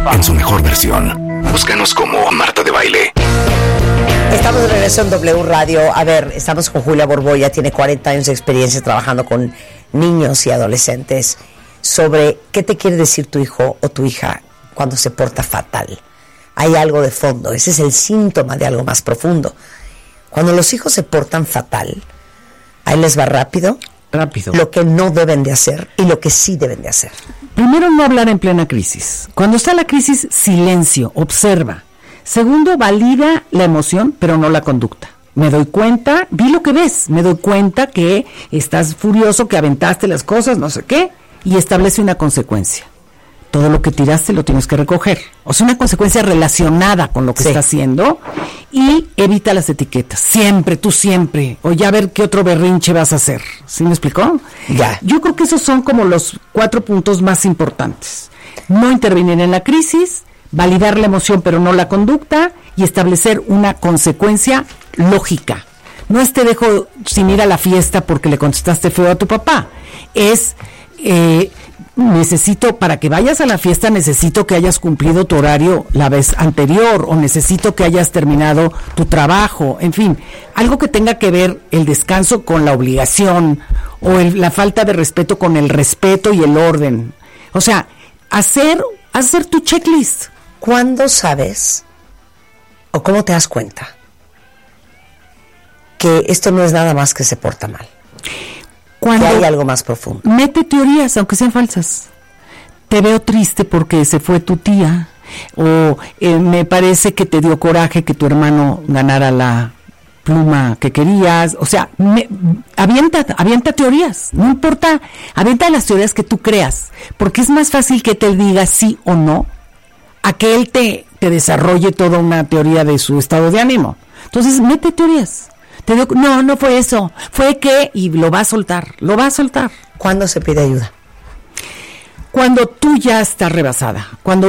en su mejor versión. Búscanos como Marta de Baile. Estamos de regreso en W Radio. A ver, estamos con Julia Borboya, tiene 40 años de experiencia trabajando con niños y adolescentes sobre qué te quiere decir tu hijo o tu hija cuando se porta fatal. Hay algo de fondo, ese es el síntoma de algo más profundo. Cuando los hijos se portan fatal, ahí les va rápido lo que no deben de hacer y lo que sí deben de hacer. Primero, no hablar en plena crisis. Cuando está la crisis, silencio, observa. Segundo, valida la emoción, pero no la conducta. Me doy cuenta, vi lo que ves, me doy cuenta que estás furioso, que aventaste las cosas, no sé qué, y establece una consecuencia. Todo lo que tiraste lo tienes que recoger. O sea, una consecuencia relacionada con lo que está haciendo, y evita las etiquetas. Siempre, tú siempre. O ya ver qué otro berrinche vas a hacer. ¿Sí me explicó? Ya. Yo creo que esos son como los 4 puntos más importantes. No intervenir en la crisis, validar la emoción pero no la conducta, y establecer una consecuencia lógica. No es te dejo sin ir a la fiesta porque le contestaste feo a tu papá. Es... necesito, para que vayas a la fiesta, necesito que hayas cumplido tu horario la vez anterior, o necesito que hayas terminado tu trabajo, en fin, algo que tenga que ver el descanso con la obligación, o la falta de respeto con el respeto y el orden. O sea, hacer tu checklist. ¿Cuándo sabes o cómo te das cuenta que esto no es nada más que se porta mal? Cuando que hay algo más profundo. Mete teorías, aunque sean falsas. Te veo triste porque se fue tu tía, o me parece que te dio coraje que tu hermano ganara la pluma que querías. O sea, avienta teorías, no importa, avienta las teorías que tú creas, porque es más fácil que te diga sí o no a que él te desarrolle toda una teoría de su estado de ánimo. Entonces, mete teorías. No fue eso, fue que, y lo va a soltar. ¿Cuándo se pide ayuda? Cuando tú ya estás rebasada, cuando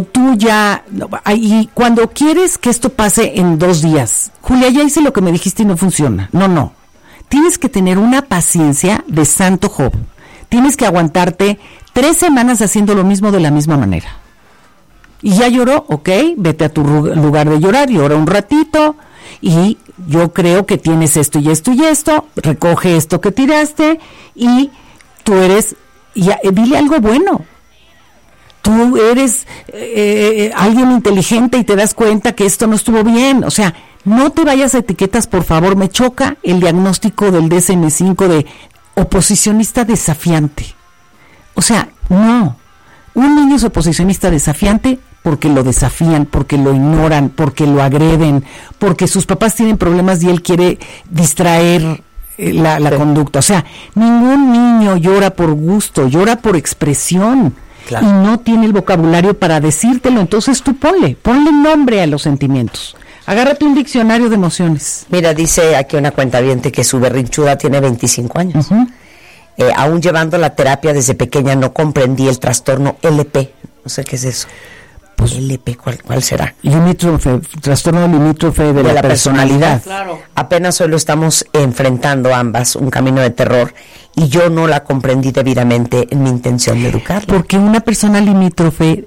quieres que esto pase en 2 días. Julia, ya hice lo que me dijiste y no funciona. No. Tienes que tener una paciencia de santo Job. Tienes que aguantarte 3 semanas haciendo lo mismo de la misma manera. Y ya lloró, ok, vete a tu lugar de llorar, llora un ratito, y yo creo que tienes esto y esto y esto, recoge esto que tiraste, y tú eres, dile algo bueno. Tú eres alguien inteligente y te das cuenta que esto no estuvo bien. O sea, no te vayas a etiquetas, por favor. Me choca el diagnóstico del DSM-5 de oposicionista desafiante. O sea, no. Un niño es oposicionista desafiante porque lo desafían, porque lo ignoran, porque lo agreden, porque sus papás tienen problemas y él quiere distraer la conducta. O sea, ningún niño llora por gusto, llora por expresión. Claro. Y no tiene el vocabulario para decírtelo. Entonces tú ponle nombre a los sentimientos. Agárrate un diccionario de emociones. Mira, dice aquí una cuentaviente que su berrinchuda tiene 25 años. Uh-huh. Aún llevando la terapia desde pequeña no comprendí el trastorno LP. No sé qué es eso. Pues LP, ¿cuál será? Limítrofe, trastorno limítrofe de la personalidad. Claro. Apenas hoy lo estamos enfrentando ambas, un camino de terror, y yo no la comprendí debidamente en mi intención de educarla. Porque una persona limítrofe